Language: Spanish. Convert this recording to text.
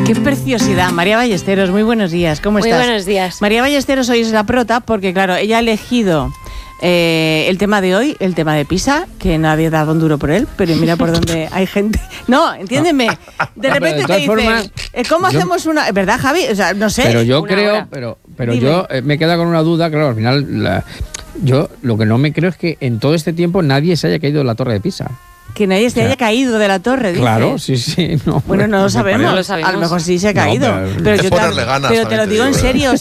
Qué preciosidad. María Ballesteros, muy buenos días. ¿Cómo estás? Muy buenos días. María Ballesteros hoy es la prota porque, claro, ella ha elegido el tema de hoy, el tema de Pisa, que nadie da un duro por él, pero mira por dónde hay gente. No, entiéndeme. De repente te dicen, ¿cómo hacemos una...? ¿Verdad, Javi? O sea, no sé. Pero yo creo, pero yo me queda con una duda, claro, al final, yo lo que no me creo es que en todo este tiempo nadie se haya caído de la Torre de Pisa. Que nadie se haya caído de la torre, dices. Claro, sí. No, bueno, no lo sabemos. A lo mejor sí se ha caído. Pero te lo digo en serio.